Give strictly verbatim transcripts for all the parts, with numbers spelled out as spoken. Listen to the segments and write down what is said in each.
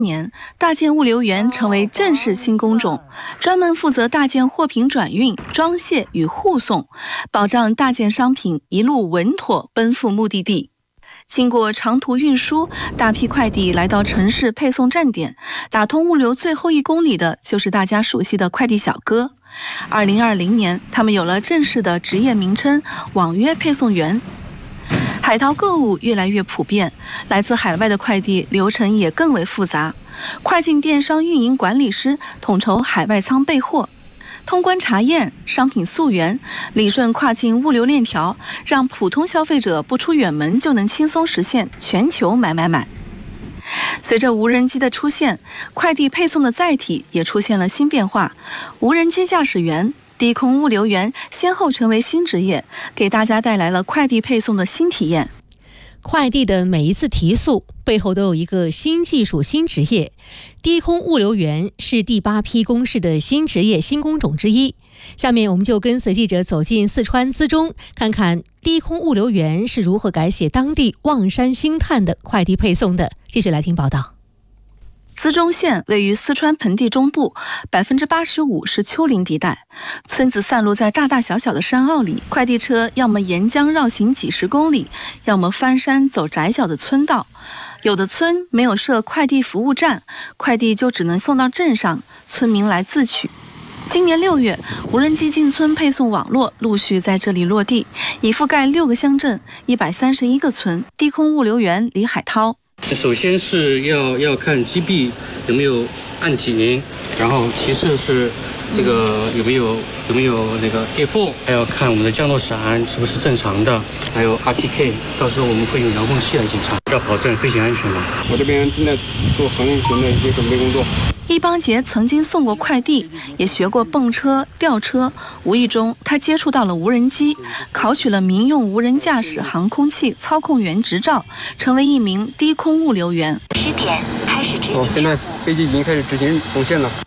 年，大件物流员成为正式新工种，专门负责大件货品转运、装卸与护送，保障大件商品一路稳妥奔赴目的地。经过长途运输，大批快递来到城市配送站点，打通物流最后一公里的就是大家熟悉的快递小哥。二零二零年，他们有了正式的职业名称——网约配送员。海淘购物越来越普遍，来自海外的快递流程也更为复杂。快进电商运营管理师统筹海外仓备货，通关查验、商品溯源，理顺跨境物流链条，让普通消费者不出远门就能轻松实现全球买买买。随着无人机的出现，快递配送的载体也出现了新变化。无人机驾驶员、低空物流员先后成为新职业，给大家带来了快递配送的新体验。 快递的每一次提速背后都有一个新技术、新职业。低空物流员是第八批公示的新职业、新工种之一。下面我们就跟随记者走进四川资中，看看低空物流员是如何改写当地望山兴叹的快递配送的。继续来听报道。 资中县位于四川盆地中部，百分之八十五是丘陵地带，村子散落在大大小小的山坳里，快递车要么沿江绕行几十公里，要么翻山走窄小的村道。有的村没有设快递服务站，快递就只能送到镇上，村民来自取。今年六月，无人机进村配送网络陆续在这里落地，已覆盖六个乡镇、一百三十一个村。低空物流员李海涛。 首先是要要看机臂有没有按紧，然后其次是这个有没有有没有那个裂缝，还要看我们的降落伞是不是正常的，还有 R T K， 到时候我们会用遥控器来检查，要保证飞行安全嘛。 我这边正在做航运型的一些准备工作。 易邦杰曾经送过快递，也学过蹦车、吊车，无意中他接触到了无人机，考取了民用无人驾驶航空器操控员执照，成为一名低空物流员。 十点开始执行。 哦，现在飞机已经开始执行动线了。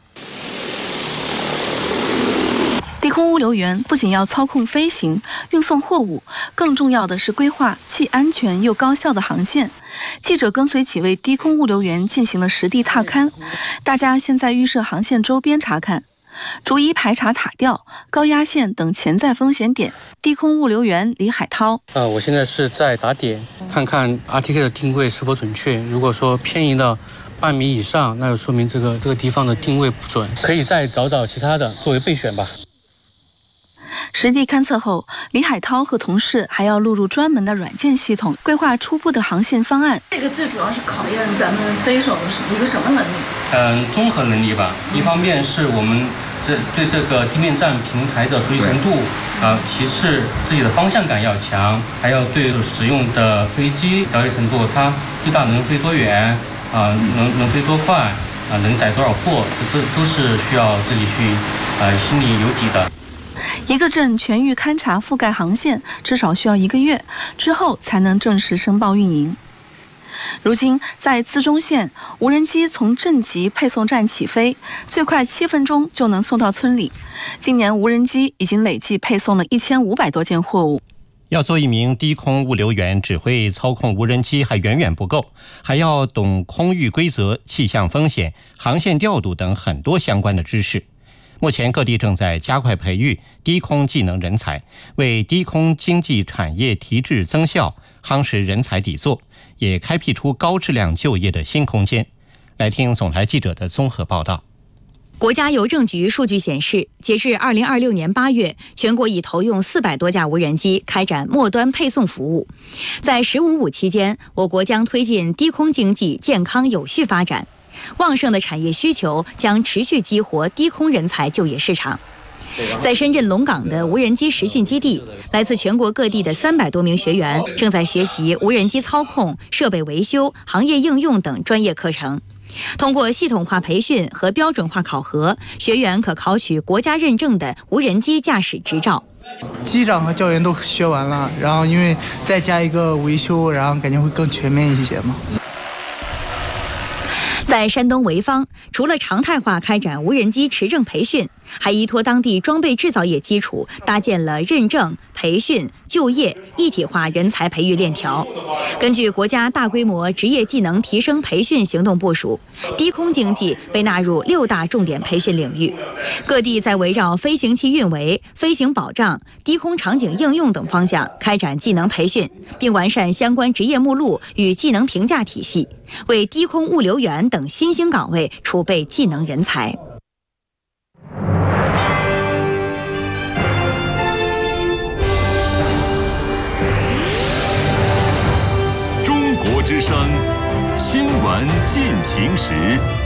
低空物流员不仅要操控飞行、运送货物，更重要的是规划既安全又高效的航线。记者跟随几位低空物流员进行了实地踏勘，大家先在预设航线周边查看，逐一排查塔吊、高压线等潜在风险点。低空物流员李海涛： 呃，我现在是在打点，看看 R T K 的定位是否准确。如果说偏移了半米以上，那就说明这个这个地方的定位不准，可以再找找其他的作为备选吧。 实地勘测后，李海涛和同事还要录入专门的软件系统，规划初步的航线方案。 这个最主要是考验咱们飞手的一个什么能力？ 嗯，综合能力吧。一方面是我们这对这个地面站平台的熟悉程度，啊、呃，其次自己的方向感要强，还要对使用的飞机了解程度，它最大能飞多远，啊、呃，能能飞多快，啊、呃，能载多少货，这这都是需要自己去，呃，心里有底的。 一个镇全域勘察覆盖航线至少需要一个月，之后才能正式申报运营。如今在资中县，无人机从镇级配送站起飞，最快七分钟就能送到村里。今年无人机已经累计配送了一千五百多件货物。 要做一名低空物流员，只会操控无人机还远远不够，还要懂空域规则、气象风险、航线调度等很多相关的知识。目前各地正在加快培育低空技能人才，为低空经济产业提质增效夯实人才底座，也开辟出高质量就业的新空间。来听总台记者的综合报道。 国家邮政局数据显示，截至二零二六年八月，全国已投用四百多架无人机开展末端配送服务。在“十五五”期间，我国将推进低空经济健康有序发展。旺盛的产业需求将持续激活低空人才就业市场。在深圳龙岗的无人机实训基地，来自全国各地的三百多名学员正在学习无人机操控、设备维修、行业应用等专业课程。通过系统化培训和标准化考核，学员可考取国家认证的无人机驾驶执照。 机长和教员都学完了，然后因为再加一个维修，然后感觉会更全面一些嘛。 在山东潍坊，除了常态化开展无人机持证培训，还依托当地装备制造业基础，搭建了认证、培训、 就业一体化人才培育链条。根据国家大规模职业技能提升培训行动部署，低空经济被纳入六大重点培训领域。各地在围绕飞行器运维、飞行保障、低空场景应用等方向开展技能培训，并完善相关职业目录与技能评价体系，为低空物流员等新兴岗位储备技能人才。 中国之声新闻进行时。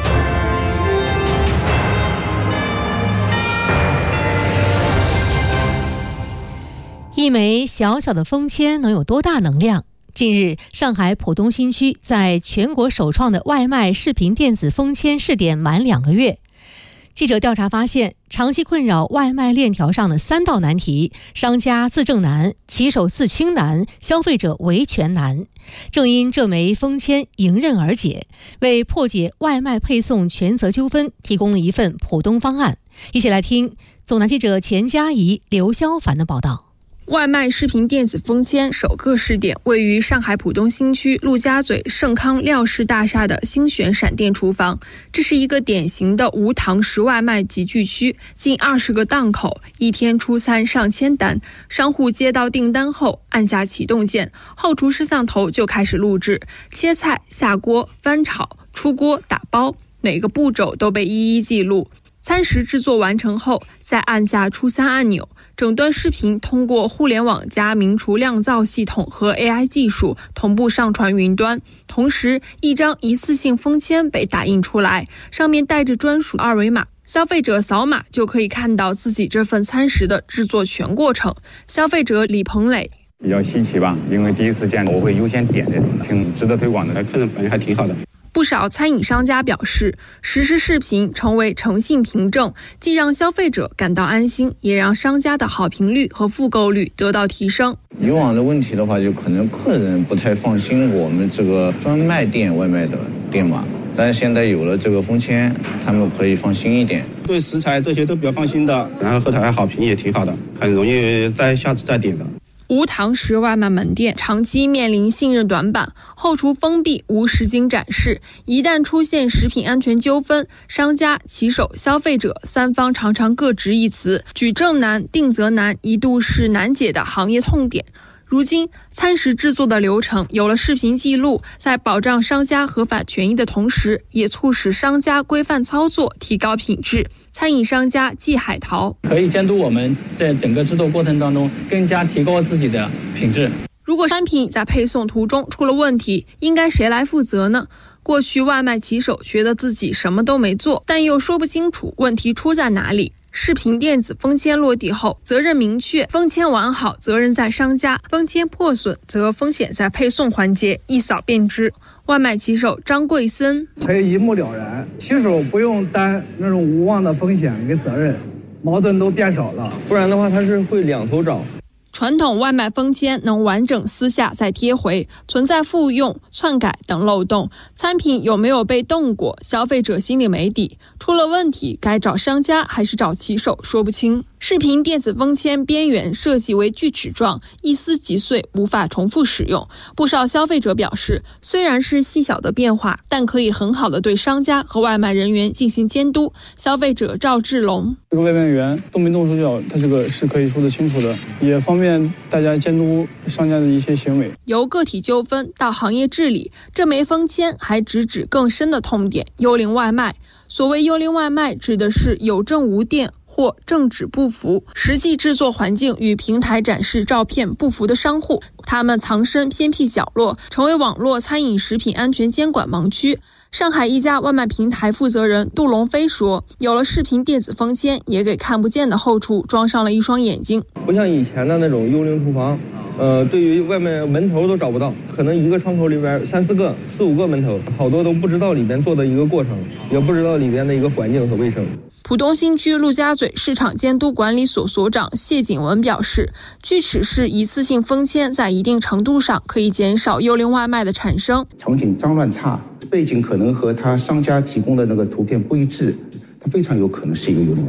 一枚小小的风签能有多大能量？近日，上海浦东新区在全国首创的外卖视频电子封签试点满两个月。记者调查发现，长期困扰外卖链条上的三道难题：商家自证难、骑手自清难、消费者维权难。正因这枚封签迎刃而解，为破解外卖配送权责纠纷提供了一份浦东方案。一起来听总台记者钱佳怡、刘潇凡的报道。 外卖视频电子封签首个试点位于上海浦东新区陆家嘴盛康廖氏大厦的星选闪电厨房。这是一个典型的无堂食外卖集聚区，近二十个档口，一天出餐上千单。商户接到订单后，按下启动键，后厨摄像头就开始录制，切菜、下锅、翻炒、出锅、打包，每个步骤都被一一记录。餐食制作完成后，再按下出餐按钮。整段视频通过互联网加名厨酿造系统和 A I 技术同步上传云端，同时一张一次性封签被打印出来，上面带着专属二维码，消费者扫码就可以看到自己这份餐食的制作全过程。消费者李鹏磊： 比较稀奇吧，因为第一次见，我会优先点这种的，挺值得推广的，看着反正还挺好的。 不少餐饮商家表示，实时视频成为诚信凭证，既让消费者感到安心，也让商家的好评率和复购率得到提升。 以往的问题的话，就可能客人不太放心我们这个专卖店外卖的店嘛，但是现在有了这个封签，他们可以放心一点。 对食材这些都比较放心的，然后后台好评也挺好的，很容易再下次再点的。 无堂食外卖门店长期面临信任短板，后厨封闭，无实景展示，一旦出现食品安全纠纷，商家、骑手、消费者三方常常各执一词，举证难、定责难，一度是难解的行业痛点。如今，餐食制作的流程有了视频记录，在保障商家合法权益的同时，也促使商家规范操作，提高品质。餐饮商家季海淘： 可以监督我们在整个制作过程当中更加提高自己的品质。 如果商品在配送途中出了问题，应该谁来负责呢？过去外卖骑手觉得自己什么都没做，但又说不清楚问题出在哪里。视频电子封签落地后，责任明确，封签完好责任在商家，封签破损则风险在配送环节，一扫便知。外卖骑手张贵森： 可以一目了然，骑手不用担那种无望的风险跟责任，矛盾都变少了， 不然的话他是会两头找。 传统外卖封签能完整撕下再贴回，存在复用、篡改等漏洞，餐品有没有被动过，消费者心里没底，出了问题该找商家还是找骑手说不清。视频电子封签边缘设计为锯齿状，一撕即碎，无法重复使用。不少消费者表示，虽然是细小的变化，但可以很好的对商家和外卖人员进行监督。消费者赵志龙： 这个外卖员动没动手脚，他这个是可以说得清楚的，也方便大家监督商家的一些行为。 由个体纠纷到行业治理，这枚封签还直指更深的痛点——幽灵外卖。所谓幽灵外卖，指的是有证无店或证纸不符，实际制作环境与平台展示照片不符的商户，他们藏身偏僻角落，成为网络餐饮食品安全监管盲区。上海一家外卖平台负责人杜龙飞说，有了视频电子封签，也给看不见的后厨装上了一双眼睛。 不像以前的那种幽灵厨房，呃，对于外卖门头都找不到，可能一个窗口里边三四个、四五个门头，好多都不知道里边做的一个过程，也不知道里边的一个环境和卫生。 浦东新区陆家嘴市场监督管理所所长谢景文表示，锯齿式一次性封签在一定程度上可以减少幽灵外卖的产生。 场景脏乱差，背景可能和他商家提供的那个图片不一致，它非常有可能是一个幽灵外卖。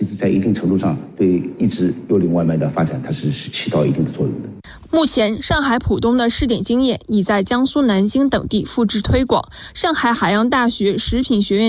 其实在一定程度上对抑制幽灵外卖的发展，它是是起到一定的作用的。 目前，上海浦东的试点经验已在江苏南京等地复制推广。上海海洋大学食品学院